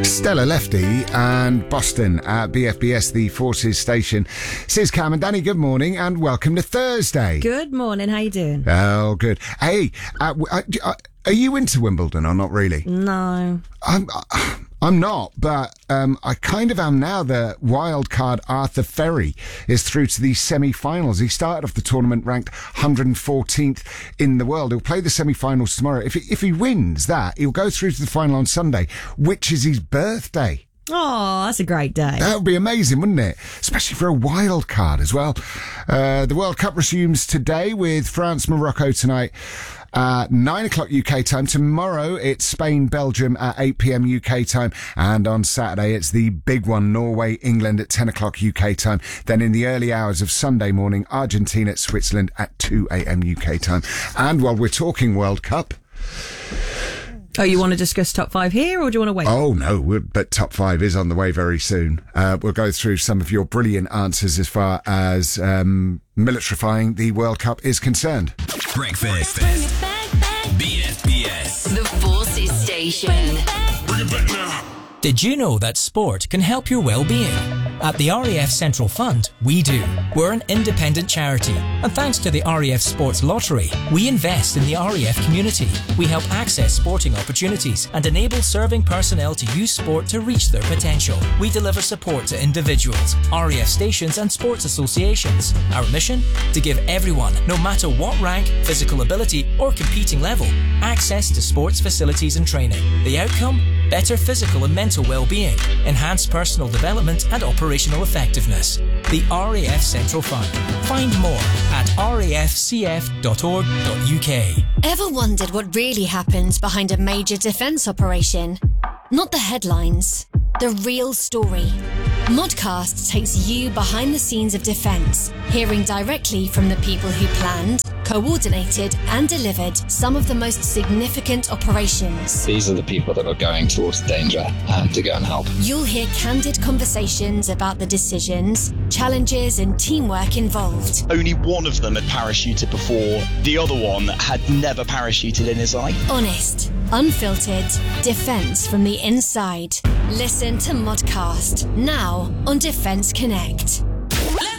Stella Lefty and Boston at BFBS, the Forces station. Says Cam and Danny, good morning and welcome to Thursday. Good morning, how you doing? Oh, good. Hey, are you into Wimbledon or not really? No. I'm not, but I kind of am now. The wild card Arthur Ferry is through to the semi-finals. He started off the tournament ranked 114th in the world. He'll play the semi-finals tomorrow. If he wins that, he'll go through to the final on Sunday, which is his birthday. Oh, that's a great day. That would be amazing, wouldn't it? Especially for a wild card as well. The World Cup resumes today with France-Morocco tonight. 9 o'clock UK time. Tomorrow it's Spain-Belgium at 8 p.m. UK time. And on Saturday it's the big one, Norway-England at 10 o'clock UK time. Then in the early hours of Sunday morning, Argentina-Switzerland at 2 a.m. UK time. And while we're talking World Cup... Oh, you want to discuss top 5 here, or do you want to wait? Oh, no, but top 5 is on the way very soon. We'll go through some of your brilliant answers as far as militarifying the World Cup is concerned. Breakfast. BFBS. The Forces Station. Bring it back now. Did you know that sport can help your well-being? At the RAF Central Fund, we do. We're an independent charity, and thanks to the RAF Sports Lottery, we invest in the RAF community. We help access sporting opportunities and enable serving personnel to use sport to reach their potential. We deliver support to individuals, RAF stations and sports associations. Our mission? To give everyone, no matter what rank, physical ability or competing level, access to sports facilities and training. The outcome? Better physical and mental well-being, enhanced personal development and operational effectiveness. The RAF Central Fund. Find more at rafcf.org.uk. Ever wondered what really happens behind a major defence operation? Not the headlines, the real story. Modcast takes you behind the scenes of defence, hearing directly from the people who planned, coordinated and delivered some of the most significant operations. These are the people that are going towards danger to go and help. You'll hear candid conversations about the decisions, challenges and teamwork involved. Only one of them had parachuted before, the other one had never parachuted in his life. Honest, unfiltered, defence from the inside. Listen to Modcast, now on Defence Connect.